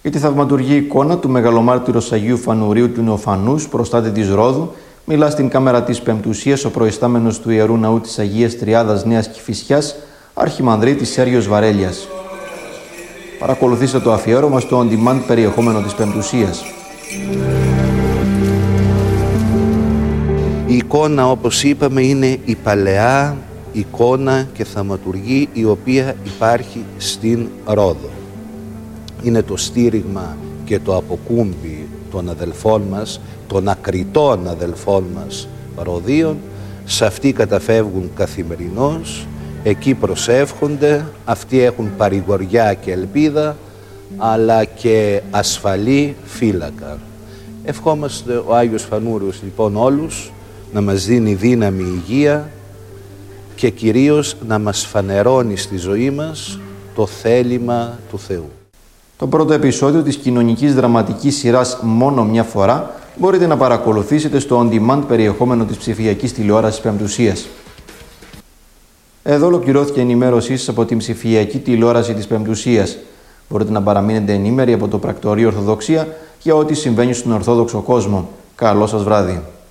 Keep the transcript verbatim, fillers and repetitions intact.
Για τη θαυματουργή εικόνα του Μεγαλομάρτυρος Αγίου Φανουρίου του Νεοφανούς, προστάτη της Ρόδου, μιλά στην κάμερα της Πεμπτουσίας ο προϊστάμενος του Ιερού Ναού της Αγίας Τριάδας Νέας Κηφισιάς, Αρχιμανδρίτης Σέργιος Βαρέλιας. Παρακολουθήστε το αφιέρωμα στο on-demand περιεχόμενο της Πεμπτουσίας. Η εικόνα, όπως είπαμε, είναι η παλαιά εικόνα και θαυματουργή η οποία υπάρχει στην Ρόδο. Είναι το στήριγμα και το αποκούμπι των αδελφών μας, των ακριτών αδελφών μας Ροδίων. Σε αυτή καταφεύγουν καθημερινώς, εκεί προσεύχονται, αυτοί έχουν παρηγοριά και ελπίδα, αλλά και ασφαλή φύλακα. Ευχόμαστε ο Άγιος Φανούριος λοιπόν όλους να μας δίνει δύναμη, υγεία και κυρίως να μας φανερώνει στη ζωή μας το θέλημα του Θεού. Το πρώτο επεισόδιο της κοινωνικής δραματικής σειράς «Μόνο μια φορά» μπορείτε να παρακολουθήσετε στο on-demand περιεχόμενο της ψηφιακής τηλεόρασης Πεμπτουσίας. Εδώ ολοκληρώθηκε η ενημέρωσή σας από την ψηφιακή τηλεόραση της Πεμπτουσίας. Μπορείτε να παραμείνετε ενήμεροι από το Πρακτορείο Ορθοδοξία για ό,τι συμβαίνει στον Ορθόδοξο κόσμο. Καλό σας βράδυ.